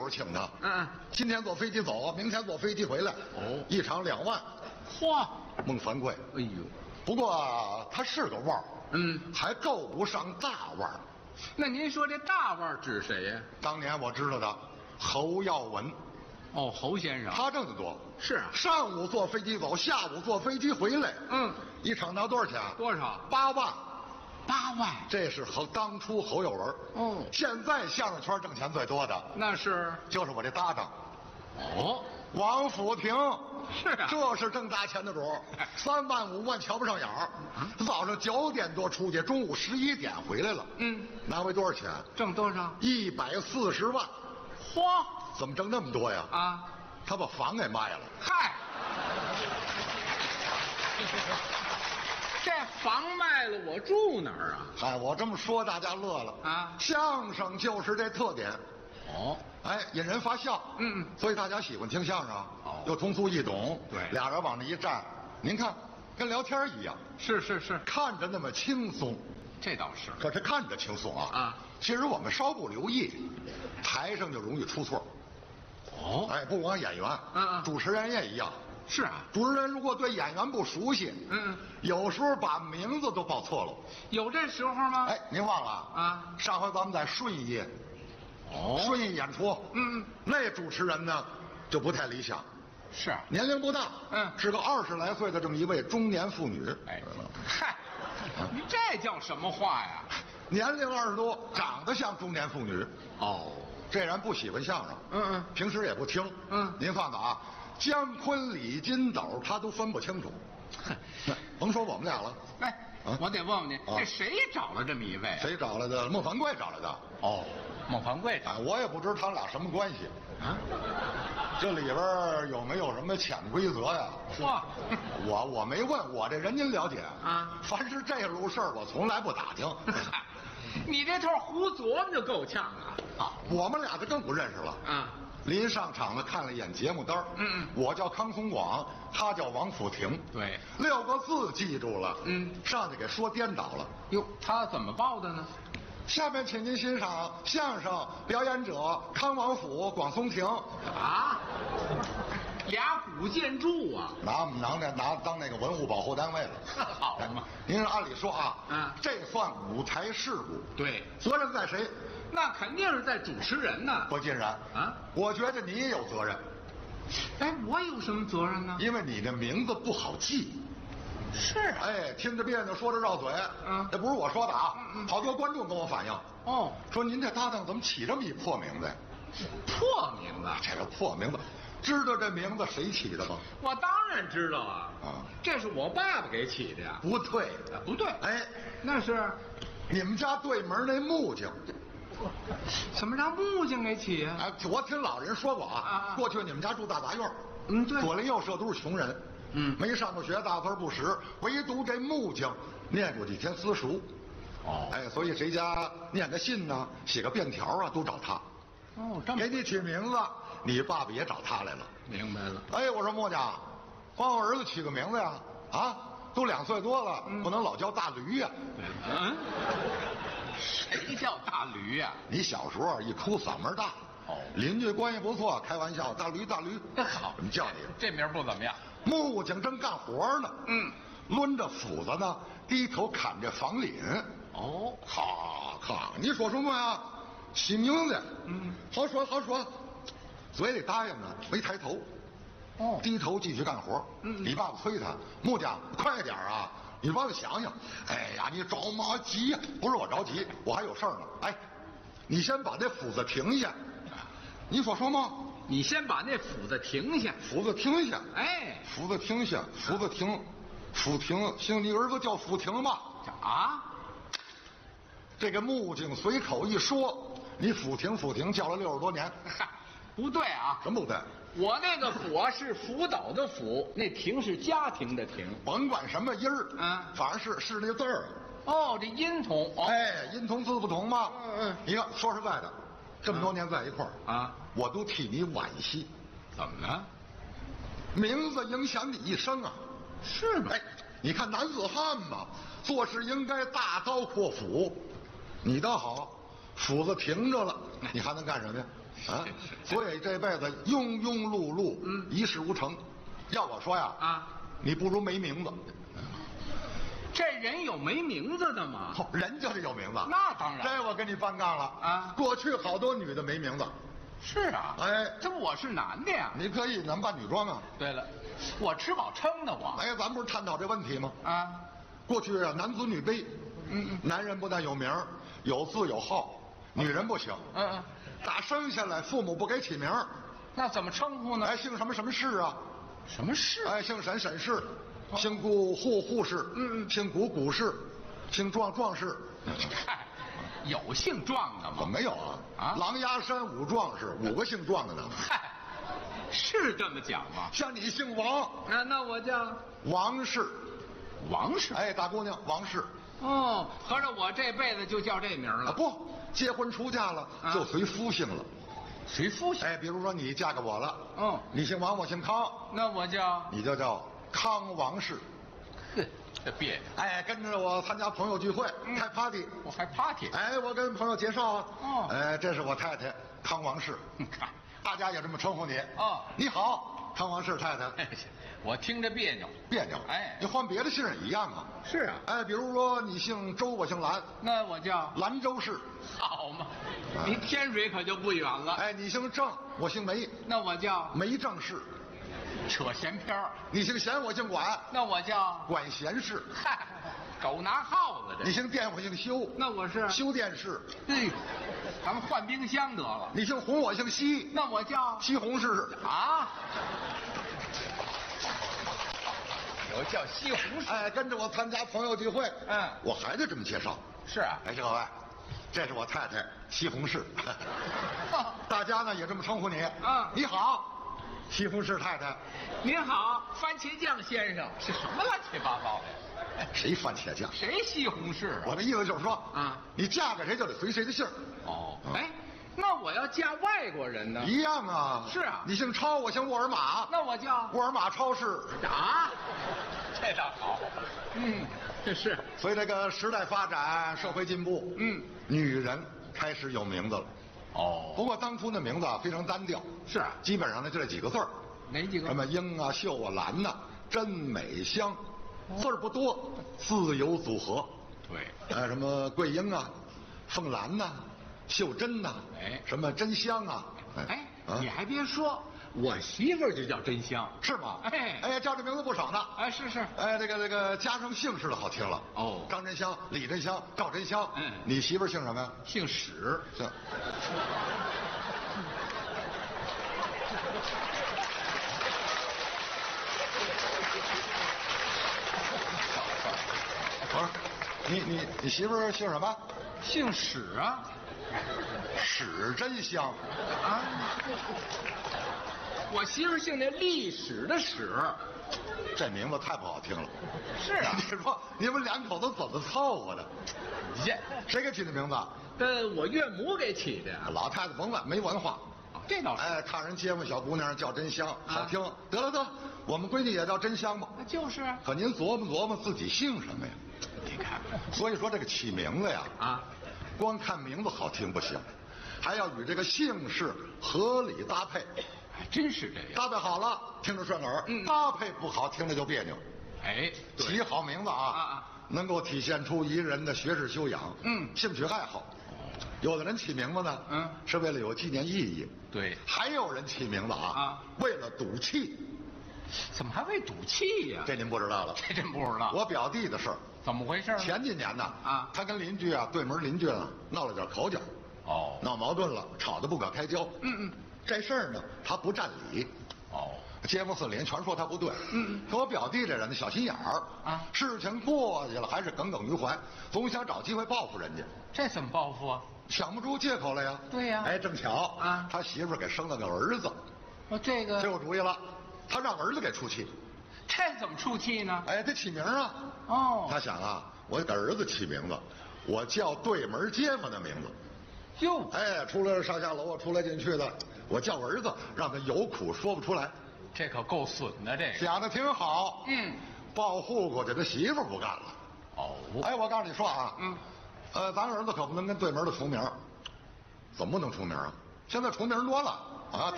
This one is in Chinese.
请他。今天坐飞机走，明天坐飞机回来。 哦， 一场2万。 嚯， 孟凡贵。 哎呦， 不过他是个腕儿，还够不上大腕儿。 那您说这大腕儿指谁呀？ 当年我知道的侯耀文。 哦，侯先生， 他挣得多。 是啊， 上午坐飞机走，下午坐飞机回来。一场拿多少钱？ 多少 ？8万。 8万， 这是当初侯耀文。 哦， 现在相声圈挣钱最多的那是就是我这搭档。 哦， 王府亭。 是啊， 这是挣大钱的主，3万5万瞧不上眼儿。早上9点多出去，中午11点回来了。拿回多少钱？ 挣多少 ？140万。 嚯， 怎么挣那么多呀？ 啊， 他把房给卖了。 嗨，这房卖了，我住哪儿啊？ 哎，我这么说大家乐了啊。 相声就是这特点。 哦， 哎，引人发笑。所以大家喜欢听相声。 哦， 又通俗易懂。 对， 俩人往那一站，您看，跟聊天一样。 是， 看着那么轻松。 这倒是。 可是看着轻松啊。其实我们稍不留意，台上就容易出错。 哦， 哎，不光演员，主持人也一样。 是啊， 主持人如果对演员不熟悉，有时候把名字都报错了。 有这时候吗？ 哎，您忘了啊？ 上回咱们在顺义，顺义演出，那主持人呢就不太理想。 是啊， 年龄不大，是个20来岁的这么一位中年妇女。 哎，嗨，你这叫什么话呀？ 年龄20多，长得像中年妇女。 哦， 这人不喜欢相声，平时也不听。您放的啊，姜昆、李金斗他都分不清楚。甭说我们俩了。 哎，我得问问您，这谁找了这么一位？ 谁找来的？孟凡贵找来的。 哦，孟凡贵找。 我也不知他们俩什么关系啊。这里边有没有什么潜规则呀？ 哇， 我没问，我这人您了解啊。凡是这路事儿，我从来不打听。 你这头胡琢磨就够呛啊！ 我们俩就更不认识了啊。临上场了，看了一眼节目单我叫康松广，他叫王府亭。 对 ，6个字记住了。上去给说颠倒了。 哟，他怎么报的呢？ 下面请您欣赏相声表演者康王府、广松亭。 啊，俩古建筑啊！ 拿当那个文物保护单位了。 好嘛， 您是按理说啊，这算舞台事故。 对， 责任在谁？ 那肯定是在主持人呢。 不尽然啊，我觉得你也有责任。 哎，我有什么责任呢？ 因为你的名字不好记。 是啊， 哎，听着别扭，说着绕嘴。这不是我说的啊，好多观众跟我反映。 哦， 说您这搭档怎么起这么一破名字呀？ 破名字？ 这个破名字，知道这名字谁起的吗？ 我当然知道啊。这是我爸爸给起的呀。 不对， 不对。 哎， 那是你们家对门那木匠。 怎么让木匠给起呀？ 哎，我听老人说过啊，过去你们家住大杂院， 对， 左邻右舍都是穷人，没上过学，大字不识，唯独这木匠念过几天私塾。哎，所以谁家念个信呢，写个便条啊，都找他。这么给你取名字，你爸爸也找他来了。 明白了。 哎，我说木匠，帮我儿子取个名字呀！啊，都2岁多了，不能老叫大驴呀。 谁叫大驴呀？ 你小时候一哭嗓门大，邻居关系不错，开玩笑，大驴大驴。 好， 怎么叫你？ 这名不怎么样。 木匠正干活呢，抡着斧子呢，低头砍着房檩。好，你说什么呀？起名字。好说，嘴里答应呢，没抬头。低头继续干活。你爸爸催他，木匠快点啊！你帮我想想。哎呀，你着嘛急呀？不是我着急，我还有事儿呢。哎，你先把那斧子停下。你说什么？ 你先把那斧子停下。 斧子停下。 哎， 斧子停下，斧子停，斧停。行，你儿子叫斧停吧。 啊？ 这个木匠随口一说，你斧停叫了60多年。 不对啊！ 什么不对？ 我那个斧啊是辅导的辅，那停是家庭的庭。 甭管什么音儿，反正是那字儿。 这音同。 哎，音同字不同嘛。你看，说实在的，这么多年在一块儿啊， 我都替你惋惜。 怎么了？ 名字影响你一生啊。 是吗？ 哎，你看男子汉嘛，做事应该大刀阔斧。你倒好，斧子停着了，你还能干什么呀？ 啊，所以这辈子庸庸碌碌，一事无成。要我说呀，你不如没名字。 这人有没名字的吗？ 人就是有名字。 那当然。 这我跟你翻杠了啊！过去好多女的没名字。 是啊。哎，这我是男的呀。 你可以咱们扮女装啊。 对了，我吃饱撑的我。 哎，咱不是探讨这问题吗？ 啊。 过去啊，男尊女卑。男人不但有名有字有号，女人不行。打生下来父母不给起名， 那怎么称呼呢？ 哎，姓什么什么氏啊？ 什么氏？ 哎，姓沈沈氏。姓顾户氏，姓古古氏，姓壮壮氏。 嗨，有姓壮的吗？ 怎么没有啊？狼牙山5壮士，5个姓壮的呢。 嗨，是这么讲吗？ 像你姓王， 那我叫王氏。 王氏？ 哎，大姑娘，王氏。 哦，合着我这辈子就叫这名了？ 不，结婚出嫁了就随夫姓了。 随夫姓？ 哎，比如说你嫁给我了，你姓王，我姓康， 那我叫你就叫康王氏。 哼，这别扭。 哎，跟着我参加朋友聚会，开 party。 我还 party？ 哎，我跟朋友介绍啊。哎，这是我太太康王氏。 看， 大家也这么称呼你。你好，康王氏太太。 我听着别扭。别扭？哎， 你换别的姓也一样啊。 是啊。 哎，比如说你姓周，我姓兰， 那我叫兰州氏。 好嘛，离天水可就不远了。 哎，你姓郑，我姓梅， 那我叫梅郑氏。 扯闲篇儿。 你姓贤，我姓管， 那我叫管闲氏。 嗨，狗拿耗子这。 你姓店，我姓修， 那我是修电视。 咱们换冰箱得了。 你姓洪，我姓西， 那我叫西红柿。 啊。我叫西红柿。 哎，跟着我参加朋友聚会，我还得这么介绍。 是啊。 哎，各位，这是我太太西红柿。大家呢也这么称呼你。你好，西红柿太太。 您好，番茄酱先生。是什么乱七八糟的？ 谁番茄酱？ 谁西红柿啊？ 我的意思就是说，你嫁给谁就得随谁的姓。 哎，那我要嫁外国人呢？ 一样啊。 是啊。 你姓超，我姓沃尔玛。 那我叫沃尔玛超市。 啊，这倒好。这是。 所以这个时代发展，社会进步，女人开始有名字了。不过当初那名字非常单调。 是啊。 基本上呢就这几个字儿。 哪几个？ 什么英啊、秀啊、兰呐、真美香，字儿不多，自由组合。 对。 什么桂英啊、凤兰呐、秀珍呐，什么真香啊。 哎，你还别说，我媳妇儿就叫真香。 是吗？哎，叫这名字不少呢。 哎，是。 哎，这个加上姓氏的好听了。张真香、李真香、赵真香。你媳妇儿姓什么呀？ 姓史。 姓。不是，你媳妇儿姓什么？ 姓史啊。 史真香。 啊。我媳妇儿姓那历史的史。 这名字太不好听了。 是啊。 你说你们两口子怎么凑合的？谁给起的名字？ 我岳母给起的。 老太太甭问，没文化。 这倒是。 哎，看人街坊小姑娘叫真香，好听。得了，我们闺女也叫真香吧。 就是。 可您琢磨自己姓什么呀？ 你看。 所以说这个起名字呀，光看名字好听不行，还要与这个姓氏合理搭配。 还真是这样。 搭配好了，听着顺耳；搭配不好，听着就别扭。 哎， 起好名字能够体现出一个人的学识修养，兴趣爱好。有的人起名字呢，是为了有纪念意义。 对。 还有人起名字为了赌气。 怎么还为赌气呀？ 这您不知道了。 这真不知道。 我表弟的事儿。 怎么回事？ 前几年呢，他跟邻居对门邻居闹了点口角。闹矛盾了，吵得不可开交。这事儿呢，他不占理。街坊四邻全说他不对。可我表弟这人呢，小心眼儿事情过去了还是耿耿于怀，总想找机会报复人家。 这怎么报复啊？ 想不出借口来呀。 对呀。 哎，正巧他媳妇儿给生了个儿子。 这个有主意了，他让儿子给出气。 这怎么出气呢？ 哎，得起名啊。他想我给儿子起名字，我叫对门街坊的名字。 哟。 哎，出来上下楼出来进去的，我叫儿子，让他有苦说不出来。 这可够损的，这个想的挺好。报户过去，他媳妇不干了。哎，我告诉你说咱儿子可不能跟对门的重名。怎么不能重名啊？ 现在出名多了啊，